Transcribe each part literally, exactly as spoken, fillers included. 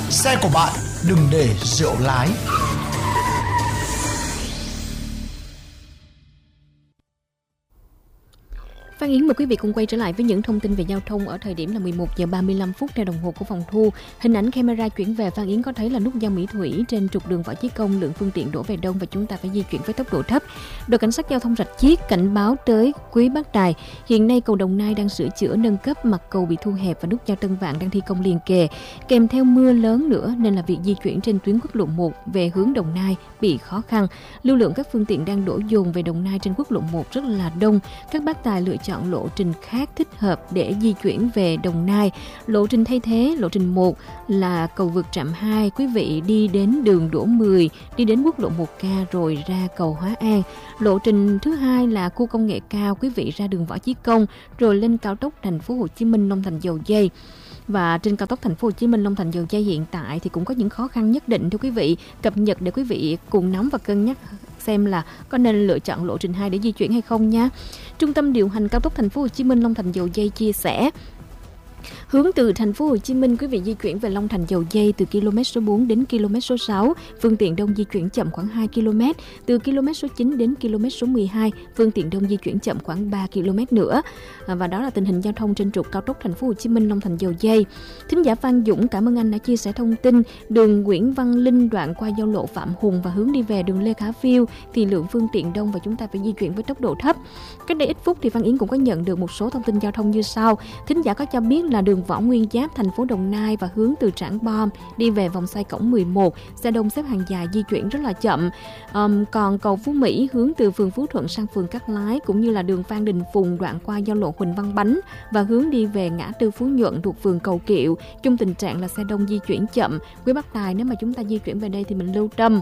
xe của bạn đừng để rượu lái. Phan Yến mời quý vị cùng quay trở lại với những thông tin về giao thông ở thời điểm là mười một giờ ba mươi lăm phút theo đồng hồ của phòng thu. Hình ảnh camera chuyển về, Phan Yến có thấy là nút giao Mỹ Thủy trên trục đường Võ Chí Công, lượng phương tiện đổ về đông và chúng ta phải di chuyển với tốc độ thấp. Đội cảnh sát giao thông Rạch Chiếc cảnh báo tới quý Bác Tài, hiện nay cầu Đồng Nai đang sửa chữa nâng cấp, mặt cầu bị thu hẹp và nút giao Tân Vạn đang thi công liền kề. Kèm theo mưa lớn nữa nên là việc di chuyển trên tuyến quốc lộ một về hướng Đồng Nai bị khó khăn. Lưu lượng các phương tiện đang đổ dồn về Đồng Nai trên quốc lộ một rất là đông. Các Bác Tài lựa chọn lộ trình khác thích hợp để di chuyển về Đồng Nai. Lộ trình thay thế, lộ trình một là cầu vượt trạm hai, quý vị đi đến đường Đỗ mười, đi đến quốc lộ một K rồi ra cầu Hóa An. Lộ trình thứ hai là khu công nghệ cao, quý vị ra đường Võ Chí Công rồi lên cao tốc Thành phố Hồ Chí Minh Long Thành Dầu Giây. Và trên cao tốc Thành phố Hồ Chí Minh Long Thành Dầu Giây hiện tại thì cũng có những khó khăn nhất định thưa quý vị, cập nhật để quý vị cùng nắm và cân nhắc xem là có nên lựa chọn lộ trình hai để di chuyển hay không nha. Trung tâm điều hành cao tốc Thành phố Hồ Chí Minh Long Thành Dầu Giây chia sẻ, hướng từ Thành phố Hồ Chí Minh quý vị di chuyển về Long Thành Dầu Giây từ km số bốn đến km số sáu, phương tiện đông di chuyển chậm khoảng hai ki lô mét, từ km số chín đến km số mười hai, phương tiện đông di chuyển chậm khoảng ba ki lô mét nữa. À, và đó là tình hình giao thông trên trục cao tốc Thành phố Hồ Chí Minh Long Thành Dầu Giây. Thính giả Phan Dũng cảm ơn anh đã chia sẻ thông tin. Đường Nguyễn Văn Linh đoạn qua giao lộ Phạm Hùng và hướng đi về đường Lê Khả Phiêu thì lượng phương tiện đông và chúng ta phải di chuyển với tốc độ thấp. Cách đây ít phút thì Phan Yến cũng có nhận được một số thông tin giao thông như sau. Thính giả có cho biết là đường Võ Nguyên Giáp thành phố Đồng Nai và hướng từ Trảng Bom đi về vòng xoay cổng mười một, xe đông xếp hàng dài di chuyển rất là chậm. Um, còn cầu Phú Mỹ hướng từ phường Phú Thuận sang phường Cát Lái cũng như là đường Phan Đình Phùng đoạn qua giao lộ Huỳnh Văn Bánh và hướng đi về ngã tư Phú Nhuận thuộc phường Cầu Kiệu, chung tình trạng là xe đông di chuyển chậm. Quý Bác Tài, nếu mà chúng ta di chuyển về đây thì mình lưu tâm.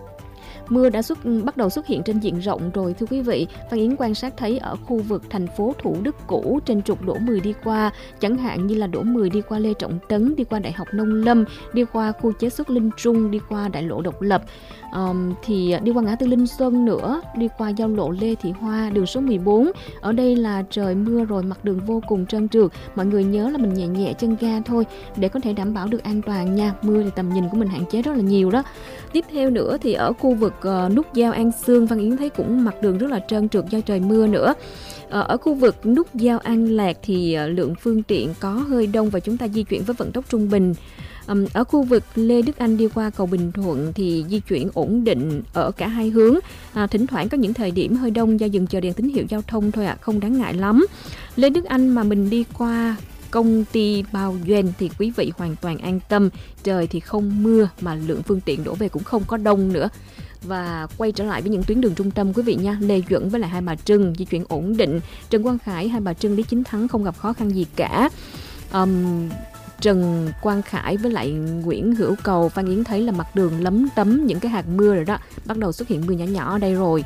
Mưa đã xuất bắt đầu xuất hiện trên diện rộng rồi thưa quý vị. Phan Yến quan sát thấy ở khu vực thành phố Thủ Đức cũ trên trục Đỗ mười đi qua, chẳng hạn như là Đỗ mười đi qua Lê Trọng Tấn, đi qua Đại học Nông Lâm, đi qua khu chế xuất Linh Trung, đi qua đại lộ Độc Lập, um, thì đi qua ngã tư Linh Xuân nữa, đi qua giao lộ Lê Thị Hoa, đường số mười bốn. Ở đây là trời mưa rồi, mặt đường vô cùng trơn trượt. Mọi người nhớ là mình nhẹ nhẹ chân ga thôi để có thể đảm bảo được an toàn nha. Mưa thì tầm nhìn của mình hạn chế rất là nhiều đó. Tiếp theo nữa thì ở khu vực uh, nút giao An Sương, Phan Yến thấy cũng mặt đường rất là trơn trượt do trời mưa nữa. Uh, ở khu vực nút giao An Lạc thì uh, lượng phương tiện có hơi đông và chúng ta di chuyển với vận tốc trung bình. Um, ở khu vực Lê Đức Anh đi qua cầu Bình Thuận thì di chuyển ổn định ở cả hai hướng. À, thỉnh thoảng có những thời điểm hơi đông do dừng chờ đèn tín hiệu giao thông thôi ạ, à, không đáng ngại lắm. Lê Đức Anh mà mình đi qua công ty Bao Duyên thì quý vị hoàn toàn an tâm, trời thì không mưa mà lượng phương tiện đổ về cũng không có đông nữa. Và quay trở lại với những tuyến đường trung tâm quý vị nha, Lê Duẩn với lại Hai Bà Trưng di chuyển ổn định, Trần Quang Khải, Hai Bà Trưng, Lý Chính Thắng không gặp khó khăn gì cả. Um, Trần Quang Khải với lại Nguyễn Hữu Cầu, Phan Yến thấy là mặt đường lấm tấm những cái hạt mưa rồi đó, bắt đầu xuất hiện mưa nhỏ nhỏ ở đây rồi.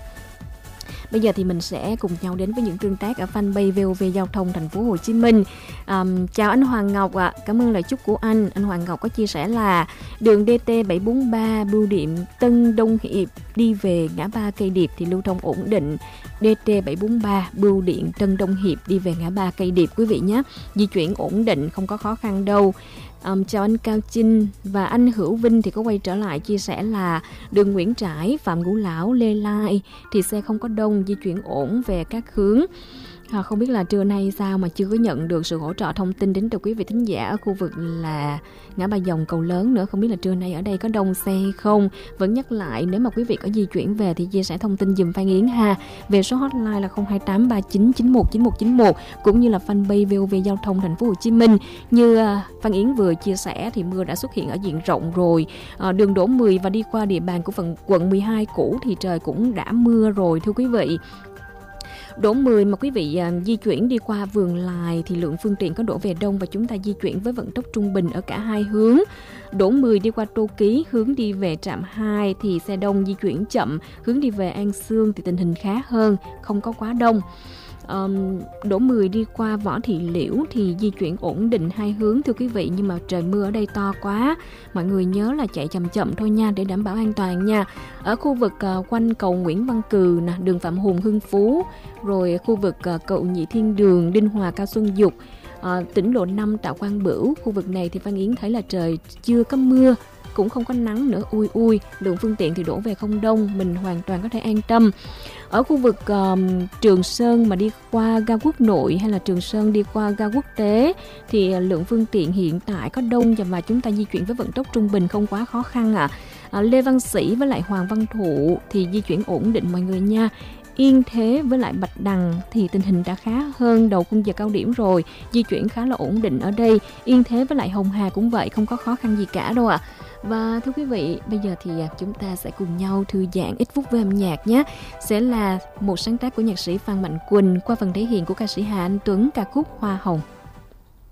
Bây giờ thì mình sẽ cùng nhau đến với những tương tác ở fanpage vê o vê Giao thông Thành phố Hồ Chí Minh. Um, chào anh Hoàng Ngọc ạ, à. Cảm ơn lời chúc của anh. Anh Hoàng Ngọc có chia sẻ là đường đê tê bảy bốn ba bưu điện Tân Đông Hiệp đi về ngã ba Cây Điệp thì lưu thông ổn định. đê tê bảy bốn ba bưu điện Tân Đông Hiệp đi về ngã ba Cây Điệp quý vị nhé, di chuyển ổn định, không có khó khăn đâu. Um, chào anh Cao Chinh và anh Hữu Vinh thì có quay trở lại chia sẻ là đường Nguyễn Trãi, Phạm Ngũ Lão, Lê Lai thì xe không có đông, di chuyển ổn về các hướng. À, không biết là trưa nay sao mà chưa có nhận được sự hỗ trợ thông tin đến từ quý vị thính giả ở khu vực là ngã ba Dòng, Cầu Lớn nữa. Không biết là trưa nay ở đây có đông xe hay không. Vẫn nhắc lại, nếu mà quý vị có di chuyển về thì chia sẻ thông tin dùm Phan Yến ha. Về số hotline là không hai tám ba chín chín một chín một chín một cũng như là fanpage vê o vê Giao thông Thành phố Hồ Chí Minh. Như uh, Phan Yến vừa chia sẻ thì mưa đã xuất hiện ở diện rộng rồi. Uh, đường Đỗ mười và đi qua địa bàn của phần quận mười hai cũ thì trời cũng đã mưa rồi thưa quý vị. Đỗ mười mà quý vị uh, di chuyển đi qua Vườn Lài thì lượng phương tiện có đổ về đông và chúng ta di chuyển với vận tốc trung bình ở cả hai hướng. Đỗ mười đi qua Tô Ký, hướng đi về trạm hai thì xe đông di chuyển chậm, hướng đi về An Sương thì tình hình khá hơn, không có quá đông. Um, Đỗ mười đi qua Võ Thị Liễu thì di chuyển ổn định hai hướng thưa quý vị, nhưng mà trời mưa ở đây to quá, mọi người nhớ là chạy chậm chậm thôi nha để đảm bảo an toàn nha. Ở khu vực uh, quanh cầu Nguyễn Văn Cừ nè, đường Phạm Hùng Hưng Phú, rồi khu vực uh, cầu Nhị Thiên Đường, Đinh Hòa, Cao Xuân Dục, À, tỉnh lộ năm Tạ Quang Bửu, khu vực này thì Phan Yến thấy là trời chưa có mưa, cũng không có nắng nữa, ui ui, lượng phương tiện thì đổ về không đông, mình hoàn toàn có thể an tâm. Ở khu vực uh, Trường Sơn mà đi qua ga quốc nội hay là Trường Sơn đi qua ga quốc tế thì lượng phương tiện hiện tại có đông và chúng ta di chuyển với vận tốc trung bình không quá khó khăn ạ. À. À, Lê Văn Sĩ với lại Hoàng Văn Thụ thì di chuyển ổn định mọi người nha. Yên Thế với lại Bạch Đằng thì tình hình đã khá hơn đầu khung giờ cao điểm rồi, di chuyển khá là ổn định ở đây. Yên Thế với lại Hồng Hà cũng vậy, không có khó khăn gì cả đâu ạ. À. Và thưa quý vị, bây giờ thì chúng ta sẽ cùng nhau thư giãn ít phút với âm nhạc nhé. Sẽ là một sáng tác của nhạc sĩ Phan Mạnh Quỳnh qua phần thể hiện của ca sĩ Hà Anh Tuấn, ca khúc Hoa Hồng.